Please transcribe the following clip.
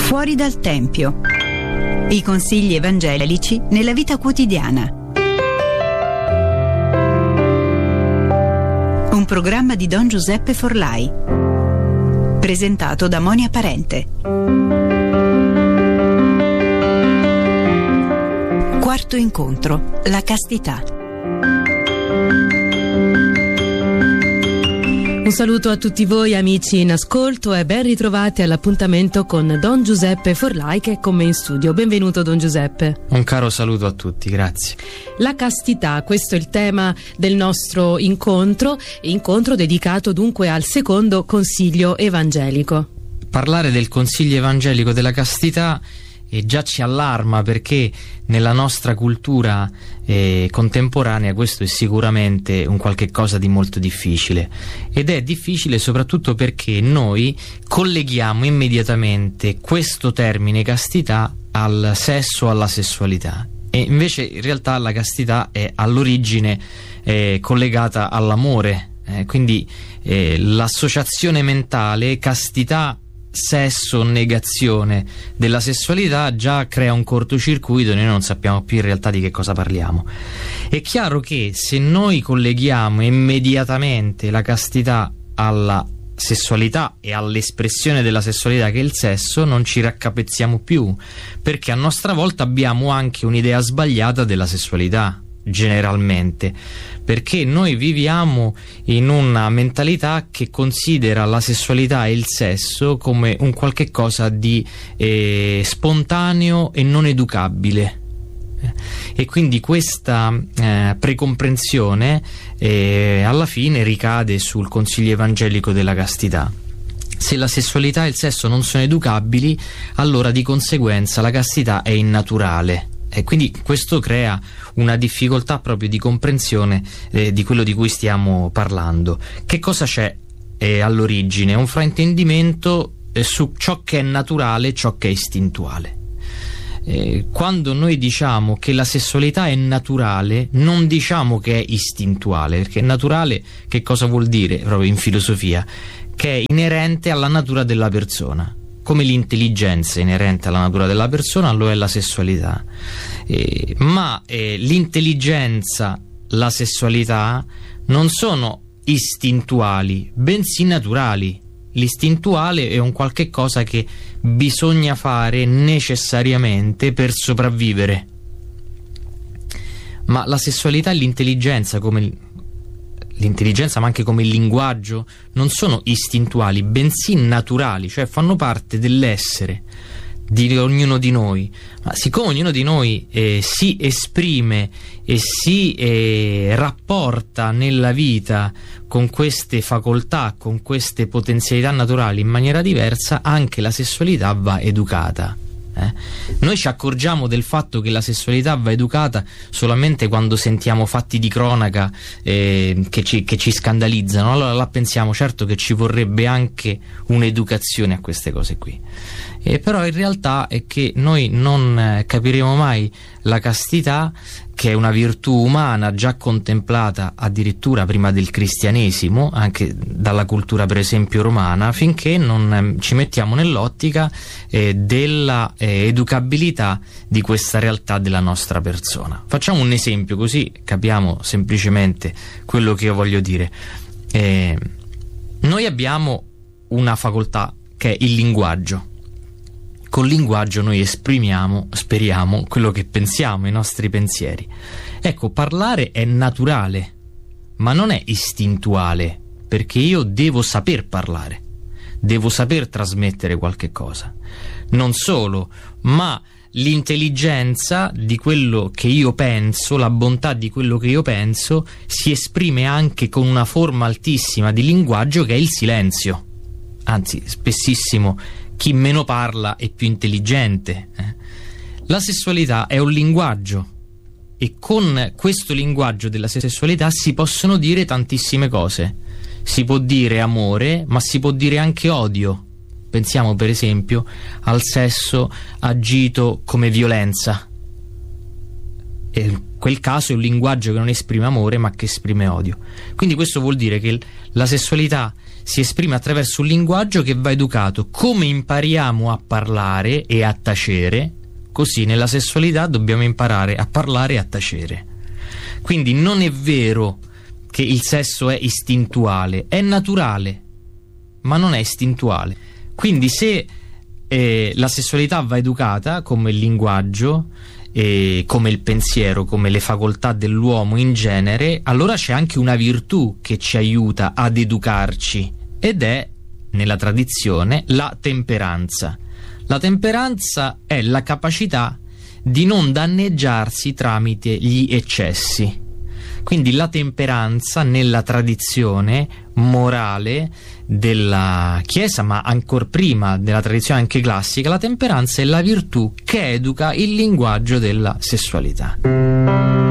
Fuori dal Tempio. I consigli evangelici nella vita quotidiana. Un programma di Don Giuseppe Forlai. Presentato da Monia Parente. Quarto incontro: la castità. Un saluto a tutti voi amici in ascolto e ben ritrovati all'appuntamento con Don Giuseppe Forlai, che è con me in studio. Benvenuto Don Giuseppe. Un caro saluto a tutti, grazie. La castità, questo è il tema del nostro incontro dedicato dunque al secondo consiglio evangelico. Parlare del consiglio evangelico della castità già ci allarma, perché nella nostra cultura contemporanea questo è sicuramente un qualche cosa di molto difficile, ed è difficile soprattutto perché noi colleghiamo immediatamente questo termine castità al sesso, alla sessualità, e invece in realtà la castità è all'origine collegata all'amore, quindi l'associazione mentale castità sesso, negazione della sessualità già crea un cortocircuito e noi non sappiamo più in realtà di che cosa parliamo. È chiaro che se noi colleghiamo immediatamente la castità alla sessualità e all'espressione della sessualità che è il sesso, non ci raccapezziamo più, perché a nostra volta abbiamo anche un'idea sbagliata della sessualità, generalmente, perché noi viviamo in una mentalità che considera la sessualità e il sesso come un qualche cosa di spontaneo e non educabile, e quindi questa precomprensione alla fine ricade sul consiglio evangelico della castità. Se la sessualità e il sesso non sono educabili, allora di conseguenza la castità è innaturale. E quindi questo crea una difficoltà proprio di comprensione di quello di cui stiamo parlando. Che cosa c'è all'origine? Un fraintendimento su ciò che è naturale, ciò che è istintuale. Quando noi diciamo che la sessualità è naturale, non diciamo che è istintuale, perché naturale che cosa vuol dire proprio in filosofia? Che è inerente alla natura della persona. Come l'intelligenza è inerente alla natura della persona, lo è la sessualità. Ma l'intelligenza, la sessualità non sono istintuali, bensì naturali. L'istintuale è un qualche cosa che bisogna fare necessariamente per sopravvivere. Ma la sessualità e l'intelligenza, ma anche come il linguaggio, non sono istintuali, bensì naturali, cioè fanno parte dell'essere di ognuno di noi. Ma siccome ognuno di noi si esprime e si rapporta nella vita con queste facoltà, con queste potenzialità naturali in maniera diversa, anche la sessualità va educata. Noi ci accorgiamo del fatto che la sessualità va educata solamente quando sentiamo fatti di cronaca che ci scandalizzano. Allora là pensiamo certo che ci vorrebbe anche un'educazione a queste cose qui, però in realtà è che noi non capiremo mai la castità, che è una virtù umana già contemplata addirittura prima del cristianesimo, anche dalla cultura per esempio romana, finché non ci mettiamo nell'ottica della educabilità di questa realtà della nostra persona. Facciamo un esempio così capiamo semplicemente quello che io voglio dire. Noi abbiamo una facoltà che è il linguaggio. Col linguaggio noi esprimiamo, speriamo, quello che pensiamo, i nostri pensieri. Ecco, parlare è naturale, ma non è istintuale, perché io devo saper parlare, devo saper trasmettere qualche cosa. Non solo, ma l'intelligenza di quello che io penso, la bontà di quello che io penso, si esprime anche con una forma altissima di linguaggio che è il silenzio. Anzi, spessissimo chi meno parla è più intelligente. La sessualità è un linguaggio, e con questo linguaggio della sessualità si possono dire tantissime cose. Si può dire amore, ma si può dire anche odio. Pensiamo per esempio al sesso agito come violenza. E in quel caso è un linguaggio che non esprime amore ma che esprime odio. Quindi questo vuol dire che la sessualità si esprime attraverso un linguaggio che va educato. Come impariamo a parlare e a tacere, così nella sessualità dobbiamo imparare a parlare e a tacere. Quindi non è vero che il sesso è istintuale, è naturale, ma non è istintuale. Quindi se la sessualità va educata come il linguaggio, come il pensiero, come le facoltà dell'uomo in genere, allora c'è anche una virtù che ci aiuta ad educarci, ed è, nella tradizione, la temperanza. La temperanza è la capacità di non danneggiarsi tramite gli eccessi. Quindi la temperanza, nella tradizione morale della Chiesa, ma ancor prima della tradizione anche classica, la temperanza è la virtù che educa il linguaggio della sessualità.